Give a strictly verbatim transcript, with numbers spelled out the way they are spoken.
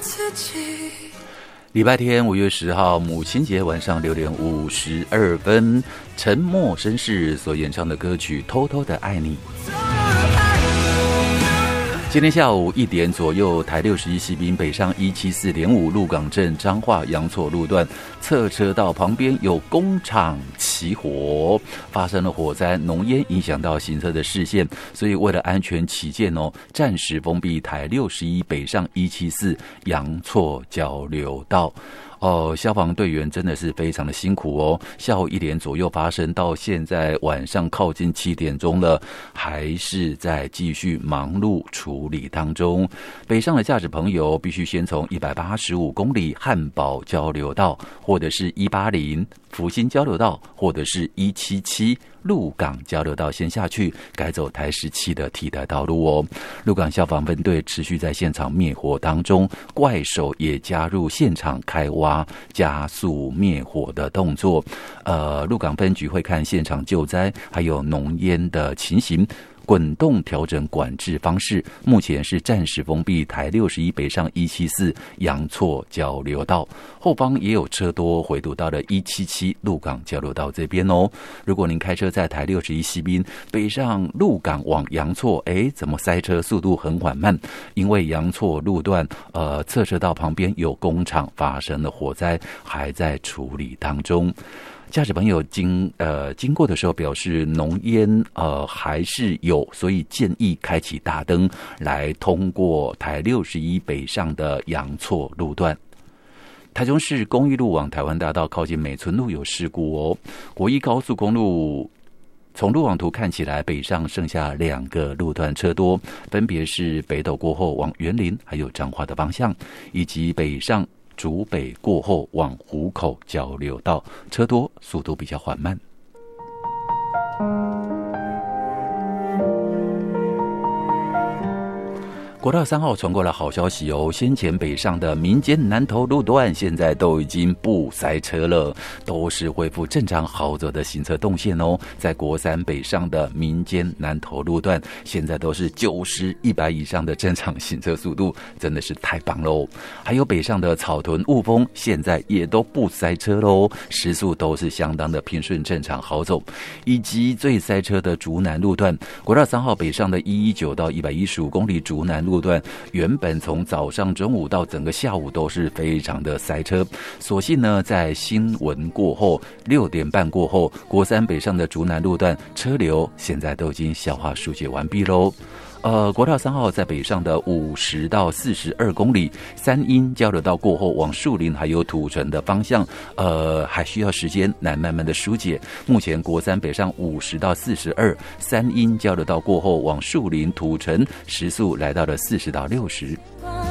礼拜天五月十号母亲节晚上六点五十二分，陈默绅士所演唱的歌曲《偷偷的爱你》。今天下午一点左右，台六十一西滨北上一七四点五鹿港镇彰化阳错路段侧车道旁边有工厂起火，发生了火灾，浓烟影响到行车的视线，所以为了安全起见哦，暂时封闭台六十一北上一七四阳错交流道。哦，消防队员真的是非常的辛苦哦。下午一点左右发生，到现在晚上靠近七点钟了，还是在继续忙碌处理当中。北上的驾驶朋友必须先从一百八十五公里汉宝交流道，或者是一八零福兴交流道，或者是一七七鹿港交流道先下去，改走台十七的替代道路哦。鹿港消防分队持续在现场灭火当中，怪手也加入现场开挖，加速灭火的动作。呃，鹿港分局会看现场救灾还有浓烟的情形，滚动调整管制方式，目前是暂时封闭台六十一北上一七四阳错交流道，后方也有车多回堵到了一七七鹿港交流道这边哦。如果您开车在台六十一西滨北上鹿港往阳错，哎，怎么塞车速度很缓慢？因为阳错路段呃侧车道旁边有工厂发生了火灾，还在处理当中。驾驶朋友经呃经过的时候表示浓烟呃还是有，所以建议开启大灯来通过台六十一北上的阳错路段。台中市公益路往台湾大道靠近美村路有事故哦，国一高速公路从路网图看起来，北上剩下两个路段车多，分别是北斗过后往园林还有彰化的方向，以及北上竹北过后往湖口交流道，车多，速度比较缓慢。国道三号传过了好消息哦，先前北上的民间南投路段现在都已经不塞车了，都是恢复正常好走的行车动线哦。在国三北上的民间南投路段，现在都是九十、一百以上的正常行车速度，真的是太棒喽！还有北上的草屯、雾峰，现在也都不塞车喽，时速都是相当的平顺正常好走。以及最塞车的竹南路段，国道三号北上的一一九到一百一十五公里竹南路路段原本从早上中午到整个下午都是非常的塞车，所幸呢在新闻过后六点半过后，国三北上的竹南路段车流现在都已经消化疏解完毕喽。呃，国道三号在北上的五十到四十二公里，三阴交流道过后往树林还有土城的方向，呃，还需要时间来慢慢的疏解。目前国三北上五十到四十二，三阴交流道过后往树林土城，时速来到了四十到六十。